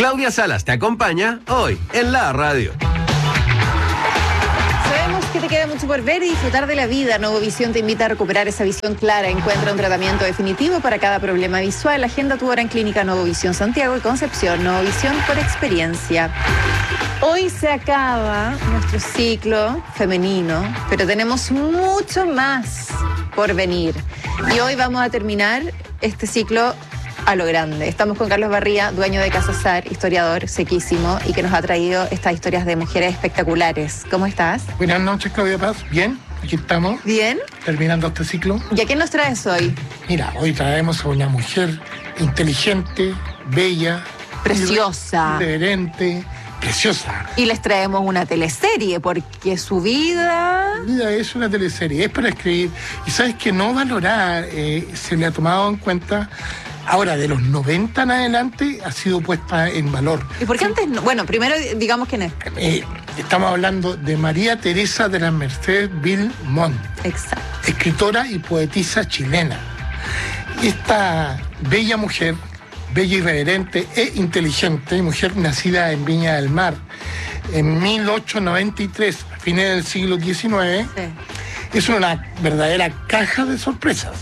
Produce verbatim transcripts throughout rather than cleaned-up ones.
Claudia Salas te acompaña hoy en la radio. Sabemos que te queda mucho por ver y disfrutar de la vida. Novovisión te invita a recuperar esa visión clara. Encuentra un tratamiento definitivo para cada problema visual. Agenda tu hora en Clínica Novovisión Santiago y Concepción. Novovisión por experiencia. Hoy se acaba nuestro ciclo femenino, pero tenemos mucho más por venir. Y hoy vamos a terminar este ciclo a lo grande. Estamos con Carlos Barría, dueño de Casa Sar, historiador sequísimo y que nos ha traído estas historias de mujeres espectaculares. ¿Cómo estás? Buenas noches, Claudia Paz. Bien, aquí estamos. Bien. Terminando este ciclo. ¿Y a quién nos traes hoy? Mira, hoy traemos a una mujer inteligente, bella, preciosa, irreverente, preciosa. Y les traemos una teleserie porque su vida... Su vida es una teleserie, es para escribir. Y sabes que no valorar, eh, se le ha tomado en cuenta... Ahora, de los noventa en adelante, ha sido puesta en valor. ¿Y por qué antes no? Bueno, primero digamos quién es. Eh, estamos hablando de María Teresa de las Mercedes Villamont. Exacto. Escritora y poetisa chilena. Esta bella mujer, bella, irreverente e inteligente, mujer nacida en Viña del Mar en mil ochocientos noventa y tres, a fines del siglo diecinueve, sí. Es una verdadera caja de sorpresas.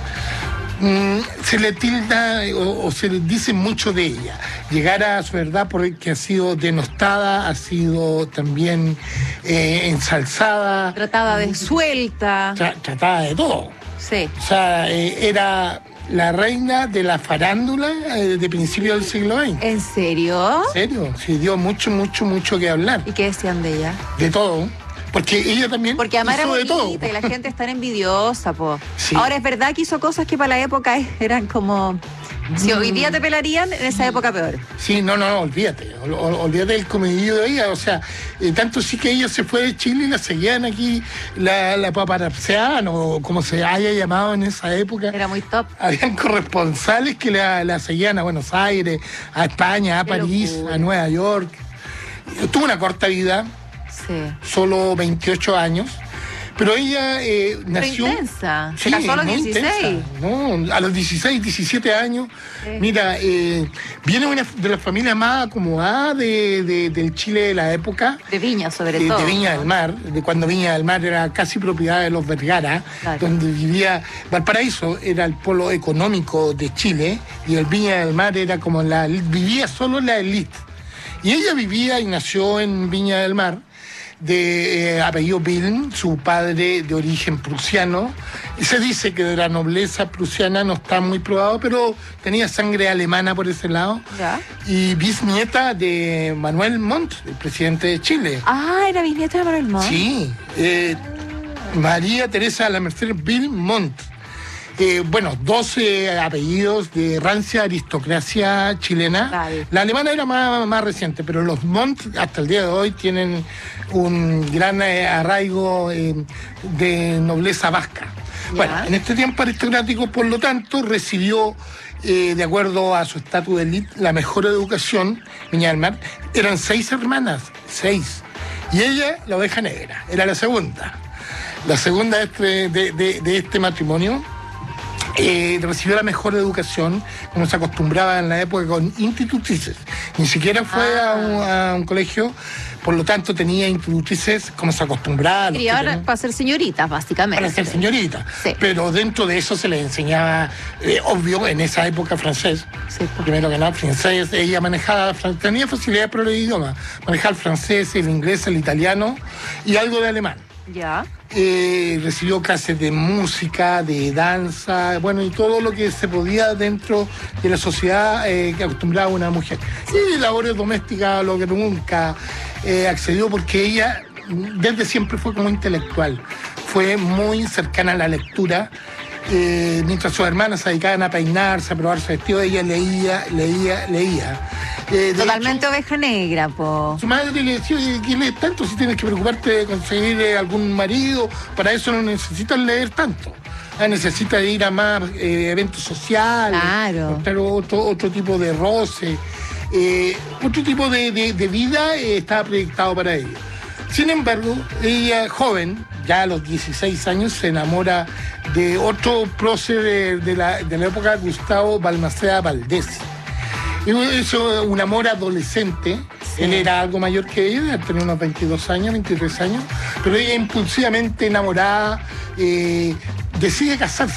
Mm, se le tilda o, o se le dice mucho de ella. Llegar a su verdad porque ha sido denostada, ha sido también eh, ensalzada. Tratada de suelta. Tra tratada de todo. Sí. O sea, eh, era la reina de la farándula eh, de principios del siglo veinte. ¿En serio? ¿En serio? Sí, dio mucho, mucho, mucho que hablar. ¿Y qué decían de ella? De todo. Porque ella también Porque Amara hizo de todo. Y la gente está envidiosa, po. Sí. Ahora, es verdad que hizo cosas que para la época eran como... Si hoy día te pelarían, en esa época peor. Sí, no, no, no, olvídate. Ol, ol, olvídate del comedido de ella. O sea, eh, tanto sí que ella se fue de Chile y la seguían aquí, la, la paparazziaban, o como se haya llamado en esa época. Era muy top. Habían corresponsales que la, la seguían a Buenos Aires, a España, a Qué París, locura. a Nueva York. Tuvo una corta vida. Sí. Solo veintiocho años, pero ella eh, nació... Pero intensa, se sí, casó a los muy dieciséis. Intensa, ¿no? A los dieciséis, diecisiete años. Sí. Mira, eh, viene una de las familias más acomodadas de, de, del Chile de la época. De Viña, sobre eh, todo. De Viña del Mar, de cuando Viña del Mar era casi propiedad de los Vergara, Claro. donde vivía... Valparaíso era el polo económico de Chile y el Viña del Mar era como la... Vivía solo la élite. Y ella vivía y nació en Viña del Mar, de eh, apellido Vilm, su padre de origen prusiano. Y se dice que de la nobleza prusiana no está muy probado, pero tenía sangre alemana por ese lado. ¿Ya? Y bisnieta de Manuel Montt, el presidente de Chile. Ah, era bisnieta de Manuel Montt. Sí, eh, María Teresa de la Mercedes Villamont. Eh, bueno, doce apellidos de rancia aristocracia chilena. Vale. La alemana era más, más reciente, pero los Montt hasta el día de hoy tienen un gran eh, arraigo eh, de nobleza vasca. Ya. Bueno, en este tiempo aristocrático, por lo tanto, recibió, eh, de acuerdo a su estatus de élite, la mejor educación. Viña del Mar. Eran seis hermanas, seis. Y ella, la oveja negra, era la segunda. La segunda de este, de, de, de este matrimonio. Eh, recibió la mejor educación, como se acostumbraba en la época, con institutrices. Ni siquiera fue Ah. a, un, a un colegio, por lo tanto tenía institutrices como se acostumbraba. Y ahora para ser señoritas, básicamente. Para ser señorita. Sí. Pero dentro de eso se le enseñaba, eh, obvio, en esa época francés. Sí, pues. Primero que nada, francés. Ella manejaba, tenía facilidad para los idiomas. Manejaba el francés, el inglés, el italiano y algo de alemán. Ya. Eh, recibió clases de música, de danza, bueno, y todo lo que se podía dentro de la sociedad eh, que acostumbraba una mujer. Y labores domésticas, lo que nunca eh, accedió, porque ella desde siempre fue como intelectual, fue muy cercana a la lectura. Eh, mientras sus hermanas se dedicaban a peinarse, a probarse vestido, ella leía, leía, leía. Eh, de Totalmente hecho, oveja negra, po. su madre le decía, ¿qué lees tanto si tienes que preocuparte de conseguir eh, algún marido? Para eso no necesitas leer tanto. Ah, necesitas ir a más eh, eventos sociales, Claro. mostrar otro, otro tipo de roce, eh, otro tipo de, de, de vida eh, estaba proyectado para ella. Sin embargo, ella, joven, ya a los dieciséis años, se enamora de otro prócer de, de, la, de la época, Gustavo Balmaceda Valdés. Y eso, un amor adolescente. Sí. Él era algo mayor que ella, tenía unos veintidós años, veintitrés años, pero ella impulsivamente enamorada, eh, decide casarse.